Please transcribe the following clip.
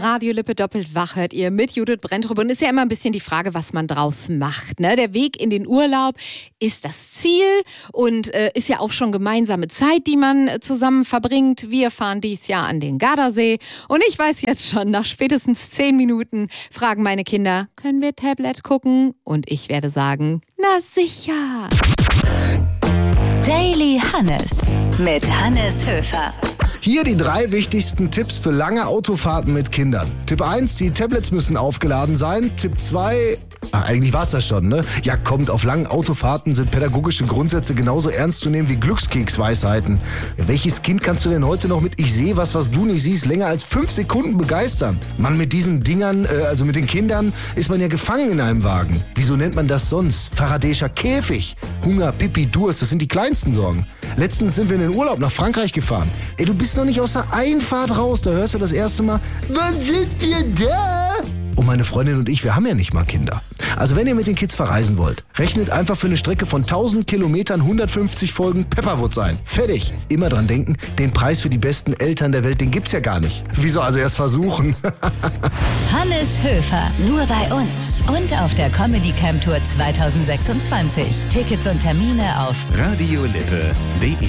Radio Lippe doppelt wach hört ihr mit Judith Brenntrup. Und ist ja immer ein bisschen die Frage, was man draus macht. Ne? Der Weg in den Urlaub ist das Ziel und ist ja auch schon gemeinsame Zeit, die man zusammen verbringt. Wir fahren dieses Jahr an den Gardasee. Und ich weiß jetzt schon, nach spätestens 10 Minuten fragen meine Kinder, können wir Tablet gucken? Und ich werde sagen, na sicher. Daily Hannes mit Hannes Höfer. Hier die 3 wichtigsten Tipps für lange Autofahrten mit Kindern. Tipp 1, die Tablets müssen aufgeladen sein. Tipp 2, eigentlich war's das schon, ne? Ja, kommt, auf langen Autofahrten sind pädagogische Grundsätze genauso ernst zu nehmen wie Glückskeksweisheiten. Ja, welches Kind kannst du denn heute noch mit Ich sehe was du nicht siehst, länger als 5 Sekunden begeistern? Mann, mit diesen Dingern, also mit den Kindern, ist man ja gefangen in einem Wagen. Wieso nennt man das sonst? Faradäischer Käfig. Hunger, Pipi, Durst, das sind die kleinsten Sorgen. Letztens sind wir in den Urlaub nach Frankreich gefahren. Ey, du bist noch nicht aus der Einfahrt raus, da hörst du das erste Mal, wann sind wir da? Und meine Freundin und ich, wir haben ja nicht mal Kinder. Also wenn ihr mit den Kids verreisen wollt, rechnet einfach für eine Strecke von 1000 Kilometern 150 Folgen Pepperwood ein. Fertig. Immer dran denken, den Preis für die besten Eltern der Welt, den gibt's ja gar nicht. Wieso also erst versuchen? Hannes Höfer, nur bei uns und auf der Comedy Camp Tour 2026. Tickets und Termine auf radiolippe.de